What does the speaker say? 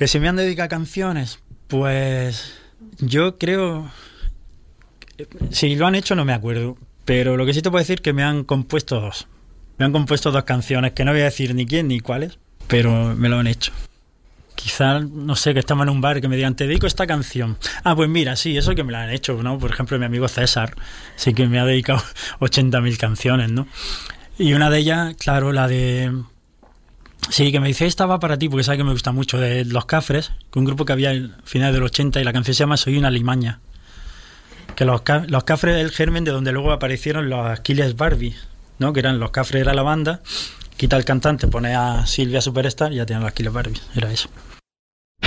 Que si me han dedicado canciones, pues yo creo... Si lo han hecho no me acuerdo, pero lo que sí te puedo decir es que me han compuesto dos. Me han compuesto dos canciones, que no voy a decir ni quién ni cuáles, pero me lo han hecho. Quizás, no sé, que estamos en un bar que me digan, te dedico esta canción. Ah, pues mira, sí, eso que me la han hecho, ¿no? Por ejemplo, mi amigo César, sí que me ha dedicado 80.000 canciones, ¿no? Y una de ellas, claro, la de... Sí, que me dice, esta va para ti, porque sabe que me gusta mucho, de Los Cafres, que un grupo que había al final del 80, y la canción se llama Soy una limaña. Que los Cafres es el germen de donde luego aparecieron los Aquiles Barbie, ¿no? Que eran los Cafres, era la banda, quita el cantante, pone a Silvia Superstar y ya tienen los Aquiles Barbie, era eso.